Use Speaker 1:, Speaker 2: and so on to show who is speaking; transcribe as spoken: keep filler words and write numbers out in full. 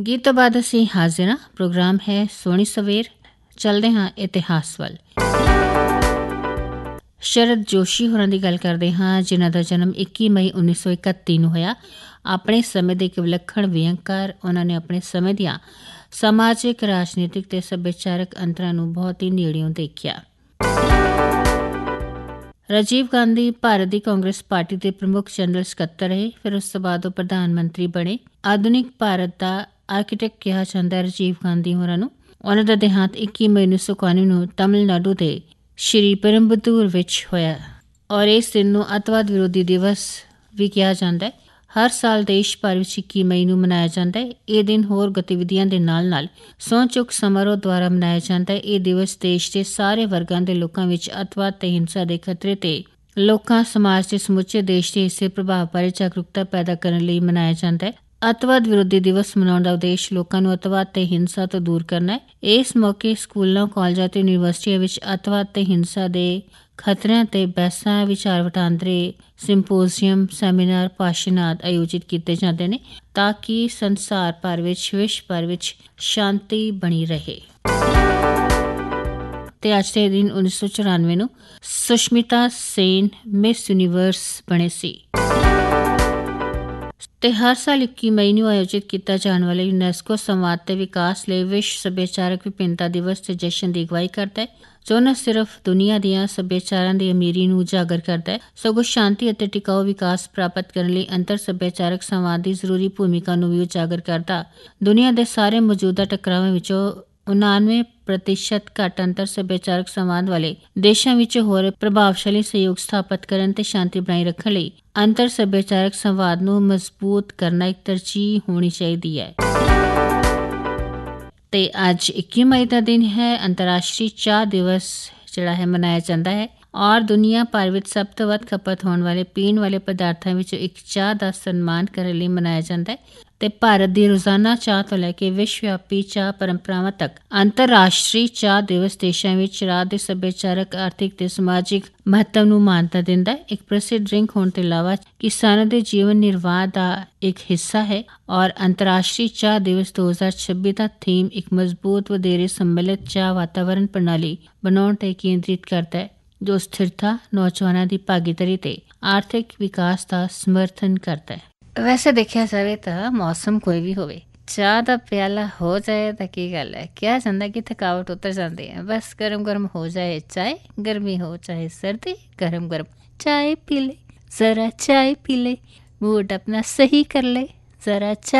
Speaker 1: ਗੀਤ ਤੋਂ ਬਾਅਦ ਅਸੀਂ ਹਾਜ਼ਰ ਹਾਂ। ਪ੍ਰੋਗਰਾਮ ਹੈ ਸੋਹਣੀ ਸਵੇਰ। ਚੱਲਦੇ ਹਾਂ ਇਤਿਹਾਸ ਵੱਲ। ਸ਼ਰਦ ਜੋਸ਼ੀ ਹੋਰਾਂ ਦੀ ਗੱਲ ਕਰਦੇ ਹਾਂ, ਜਿਨ੍ਹਾਂ ਦਾ ਜਨਮ ਇੱਕੀ ਮਈ ਉੱਨੀ ਸੌ ਇਕੱਤੀ ਨੂੰ ਹੋਇਆ। ਆਪਣੇ ਸਮੇਂ ਦੇ ਇੱਕ ਵਿਲੱਖਣ ਵਿਅੰਗਕਾਰ, ਉਹਨਾਂ ਨੇ ਆਪਣੇ ਸਮੇਂ ਦੀਆਂ ਸਮਾਜਿਕ, ਰਾਜਨੀਤਿਕ ਤੇ ਸੱਭਿਆਚਾਰਕ ਅੰਤਰਾਂ ਨੂੰ ਬਹੁਤ ਹੀ ਨੇੜਿਓਂ ਦੇਖਿਆ। ਰਾਜੀਵ ਗਾਂਧੀ ਭਾਰਤ ਦੀ ਕਾਂਗਰਸ ਪਾਰਟੀ ਦੇ ਪ੍ਰਮੁੱਖ ਜਨਰਲ ਸਕੱਤਰ ਰਹੇ। ਫਿਰ ਉਸ ਤੋਂ ਬਾਅਦ ਉਹ ਪ੍ਰਧਾਨ ਮੰਤਰੀ ਬਣੇ। ਆਧੁਨਿਕ ਭਾਰਤ ਦਾ ਆਰਕੀਟੈਕਟ ਕਿਹਾ ਜਾਂਦਾ ਹੈ ਰਾਜੀਵ ਗਾਂਧੀ ਹੋਰਾਂ ਨੂੰ। ਉਹਨਾਂ ਦਾ ਦੇਹਾਂਤ ਇੱਕੀ ਮਈ ਉੱਨੀ ਸੌ ਇਕਾਨਵੇਂ ਨੂੰ ਤਮਿਲਨਾਡੂ ਦੇ ਸ਼੍ਰੀ ਪਰੰਬਦੂਰ ਵਿੱਚ ਹੋਇਆ ਔਰ ਇਸ ਦਿਨ ਨੂੰ ਅੱਤਵਾਦ ਵਿਰੋਧੀ ਦਿਵਸ ਵੀ ਕਿਹਾ ਜਾਂਦਾ ਹੈ। ਹਰ ਸਾਲ ਦੇਸ਼ ਭਰ ਵਿੱਚ ਇੱਕੀ ਮਈ ਨੂੰ ਮਨਾਇਆ ਜਾਂਦਾ ਹੈ। ਇਹ ਦਿਨ ਹੋਰ ਗਤੀਵਿਧੀਆਂ ਦੇ ਨਾਲ ਨਾਲ ਸਹੁੰ ਚੁੱਕ ਸਮਾਰੋਹ ਦੁਆਰਾ ਮਨਾਇਆ ਜਾਂਦਾ ਹੈ। ਇਹ ਦਿਵਸ ਦੇਸ਼ ਦੇ ਸਾਰੇ ਵਰਗਾਂ ਦੇ ਲੋਕਾਂ ਵਿੱਚ ਅੱਤਵਾਦ ਤੇ ਹਿੰਸਾ ਦੇ ਖਤਰੇ ਤੇ ਲੋਕਾਂ, ਸਮਾਜ ਦੇ ਸਮੁੱਚੇ ਦੇਸ਼ ਦੇ ਇਸੇ ਪ੍ਰਭਾਵ ਬਾਰੇ ਜਾਗਰੂਕਤਾ ਪੈਦਾ ਕਰਨ ਲਈ ਮਨਾਇਆ ਜਾਂਦਾ ਹੈ। ਅੱਤਵਾਦ ਵਿਰੋਧੀ ਦਿਵਸ ਮਨਾਉਣ ਦਾ ਉਦੇਸ਼ ਲੋਕਾਂ ਨੂੰ ਅੱਤਵਾਦ ਤੇ ਹਿੰਸਾ ਤੋਂ ਦੂਰ ਕਰਨਾ ਹੈ। ਇਸ ਮੌਕੇ ਸਕੂਲਾਂ, ਕਾਲਜਾਂ ਤੇ ਯੂਨੀਵਰਸਿਟੀਆਂ ਵਿੱਚ ਅੱਤਵਾਦ ਤੇ ਹਿੰਸਾ ਦੇ ਖਤਰਿਆਂ ਤੇ ਬਹਿਸਾਂ, ਵਿਚਾਰ ਵਟਾਂਦਰੇ, ਸਿੰਪੋਜ਼ੀਅਮ, ਸੈਮੀਨਾਰ, ਭਾਸ਼ਣ ਆਦਿ ਆਯੋਜਿਤ ਕੀਤੇ ਜਾਂਦੇ ਨੇ ਤਾਂ ਕਿ ਸੰਸਾਰ ਭਰ ਵਿੱਚ, ਵਿਸ਼ਵ ਭਰ ਵਿੱਚ ਸ਼ਾਂਤੀ ਬਣੀ ਰਹੇ। ਤੇ ਅੱਜ ਦੇ ਦਿਨ ਉੱਨੀ ਸੌ ਚੁਰਾਨਵੇਂ ਨੂੰ ਸੁਸ਼ਮਿਤਾ ਸੇਨ ਮਿਸ ਯੂਨੀਵਰਸ ਬਣੇ ਸੀ। ਤੇ ਹਰ ਸਾਲ ਇੱਕੀ ਮਈ ਨੂੰ ਆਯੋਜਿਤ ਕੀਤਾ ਜਾਣ ਵਾਲਾ ਯੂਨੈਸਕੋ ਸੰਵਾਦ ਤੇ ਵਿਕਾਸ ਲਈ ਵਿਸ਼ਵ ਸੱਭਿਆਚਾਰਕ ਵਿਭਿੰਨਤਾ ਦਿਵਸ ਤੇ ਜਸ਼ਨ ਦੀ ਅਗਵਾਈ ਕਰਦਾ ਹੈ, ਜੋ ਨਾ ਸਿਰਫ ਦੁਨੀਆ ਦੀਆਂ ਸੱਭਿਆਚਾਰਾਂ ਦੀ ਅਮੀਰੀ ਨੂੰ ਉਜਾਗਰ ਕਰਦਾ ਹੈ, ਸਗੋਂ ਸ਼ਾਂਤੀ ਅਤੇ ਟਿਕਾਊ ਵਿਕਾਸ ਪ੍ਰਾਪਤ ਕਰਨ ਲਈ ਅੰਤਰ ਸੱਭਿਆਚਾਰਕ ਸੰਵਾਦ ਦੀ ਜ਼ਰੂਰੀ ਭੂਮਿਕਾ ਨੂੰ ਵੀ ਉਜਾਗਰ ਕਰਦਾ। ਦੁਨੀਆ ਦੇ ਸਾਰੇ ਮੌਜੂਦਾ ਟਕਰਾਵਾਂ ਵਿੱਚੋਂ ਉਨਾਨਵੇਂ ਪ੍ਰਤੀਸ਼ਤ ਘੱਟ ਅੰਤਰ ਸੱਭਿਆਚਾਰਕ ਸੰਵਾਦ ਵਾਲੇ ਦੇਸ਼ਾਂ ਵਿੱਚ ਹੋਰ ਪ੍ਰਭਾਵਸ਼ਾਲੀ ਸਹਿਯੋਗ ਸਥਾਪਿਤ ਕਰਨ ਤੇ ਸ਼ਾਂਤੀ ਬਣਾਈ ਰੱਖਣ ਲਈ ਅੰਤਰ ਸੱਭਿਆਚਾਰਕ ਸੰਵਾਦ ਨੂੰ ਮਜ਼ਬੂਤ ਕਰਨਾ ਇੱਕ ਤਰਜੀਹ ਹੋਣੀ ਚਾਹੀਦੀ ਹੈ। ਤੇ ਅੱਜ ਇੱਕੀ ਮਈ ਦਾ ਦਿਨ ਹੈ। ਅੰਤਰਰਾਸ਼ਟਰੀ ਚਾਹ ਦਿਵਸ ਜਿਹੜਾ ਹੈ ਮਨਾਇਆ ਜਾਂਦਾ ਹੈ ਔਰ ਦੁਨੀਆ ਭਰ ਵਿੱਚ ਸਭ ਤੋਂ ਵੱਧ ਖਪਤ ਹੋਣ ਵਾਲੇ ਪੀਣ ਵਾਲੇ ਪਦਾਰਥਾਂ ਵਿੱਚੋਂ ਇੱਕ ਚਾਹ ਦਾ ਸਨਮਾਨ ਕਰਨ ਲਈ ਮਨਾਇਆ ਜਾਂਦਾ ਹੈ। ਤੇ ਭਾਰਤ ਦੀ ਰੋਜ਼ਾਨਾ ਚਾਹ ਤੋਂ ਲੈ ਕੇ ਵਿਸ਼ਵ ਵਿਆਪੀ ਚਾਹ ਪਰੰਪਰਾਵਾਂ ਤੱਕ ਅੰਤਰਰਾਸ਼ਟਰੀ ਚਾਹ ਦਿਵਸ ਦੇਸ਼ਾਂ ਵਿੱਚ ਰਾਜ ਦੇ ਸੱਭਿਆਚਾਰਕ, ਆਰਥਿਕ ਤੇ ਸਮਾਜਿਕ ਮਹੱਤਵ ਨੂੰ ਮਾਨਤਾ ਦਿੰਦਾ ਹੈ। ਇੱਕ ਪ੍ਰਸਿੱਧ ਡਰਿੰਕ ਹੋਣ ਤੋਂ ਇਲਾਵਾ ਕਿਸਾਨਾਂ ਦੇ ਜੀਵਨ ਨਿਰਵਾਹ ਦਾ ਇੱਕ ਹਿੱਸਾ ਹੈ ਔਰ ਅੰਤਰਰਾਸ਼ਟਰੀ ਚਾਹ ਦਿਵਸ ਦੋ ਹਜ਼ਾਰ ਛੱਬੀ ਦਾ ਥੀਮ ਇੱਕ ਮਜ਼ਬੂਤ, ਵਧੇਰੇ ਸੰਮਿਲਿਤ ਚਾਹ ਵਾਤਾਵਰਨ ਪ੍ਰਣਾਲੀ ਬਣਾਉਣ ਤੇ ਕੇਂਦਰਿਤ ਕਰਦਾ ਹੈ, ਜੋ ਸਥਿਰਤਾ, ਨੌਜਵਾਨਾਂ ਦੀ ਭਾਗੀਦਾਰੀ ਤੇ ਆਰਥਿਕ ਵਿਕਾਸ ਦਾ ਸਮਰਥਨ ਕਰਦਾ ਹੈ। ਵੈਸੇ ਦੇਖਿਆ ਜਾਵੇ ਤਾਂ ਮੌਸਮ ਕੋਈ ਵੀ ਹੋਵੇ, ਚਾਹ ਦਾ ਪਿਆਲਾ ਹੋ ਜਾਏ ਤਾਂ ਕੀ ਗੱਲ ਹੈ। ਕਿਹਾ ਜਾਂਦਾ ਕਿ ਥਕਾਵਟ ਉਤਰ ਜਾਂਦੀ ਹੈ। ਬਸ ਗਰਮ ਗਰਮ ਹੋ ਜਾਏ ਚਾय, गर्मी हो चाहे सर्दी, गरम गरम चाय पी ले, जरा चाय पी ले, मूड अपना सही कर ले, जरा चाय